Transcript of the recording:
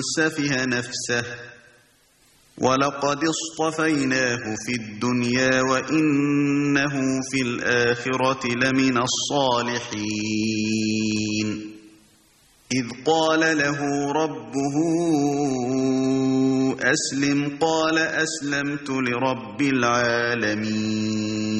سفه نفسه ولقد اصطفيناه في الدنيا وإنه في الآخرة لمن الصالحين إذ قال له ربه أسلم قال أسلمت لرب العالمين